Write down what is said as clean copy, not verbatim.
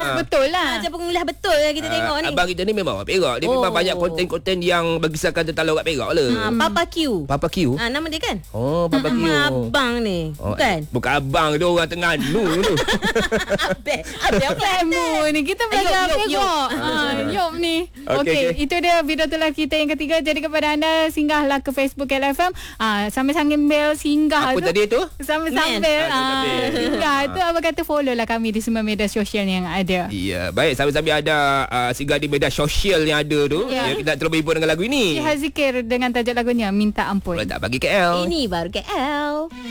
Betul lah. Macam pengulas betul lah kita tengok ni. Abang kita ni memang orang Perak. Dia memang banyak konten-konten yang berkisahkan tentang logat Perak lah. Papa Q. Papa Q. Nama dia kan? Oh, Papa Q. Abang ni. Bukan? Bukan abang, dia orang Terengganu tu. Abang yang Kamu ni kita belajar Perak. Yop ni. Okey, itu dia video telah kita yang ketiga. Jadi kepada anda, singgahlah ke Facebook LFM. Sambil-sambil singgah Apa tu. tadi tu? Sambil-sambil singgah tu, apa kata follow lah kami di semua media sosial yang ada. Ya, baik. Sambil-sambil ada singgah di media sosial yang ada tu. Ya. Kita nak terus berhibur dengan lagu ini. Syihaz Zikir dengan tajuk lagunya Minta Ampun. Kalau tak bagi KL. Ini baru KL.